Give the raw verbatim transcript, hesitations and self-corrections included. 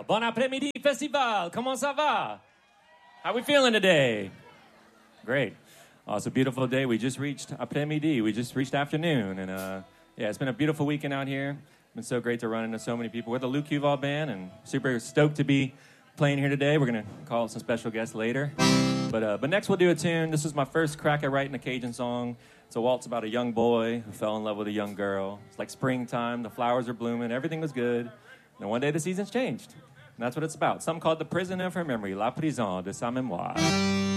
Bon après-midi festival. Comment ça va? How we feeling today? Great. Oh, it's a beautiful day. We just reached après-midi. We just reached afternoon. And uh, yeah, it's been a beautiful weekend out here. It's been so great to run into so many people. We're the Luke Huval Band and super stoked to be playing here today. We're going to call some special guests later. But uh, but next we'll do a tune. This is my first crack at writing a Cajun song. It's a waltz about a young boy who fell in love with a young girl. It's like springtime. The flowers are blooming. Everything was good. And one day the seasons changed. And that's what it's about. Something called The Prison of Her Memory, La Prison de sa Mémoire.